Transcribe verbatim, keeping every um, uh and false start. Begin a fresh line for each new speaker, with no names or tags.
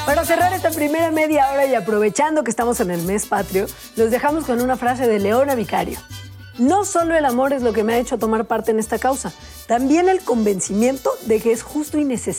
Para cerrar esta primera media hora y aprovechando que estamos en el mes patrio, los dejamos con una frase de Leona Vicario. No solo el amor es lo que me ha hecho tomar parte en esta causa, también el convencimiento de que es justo y necesario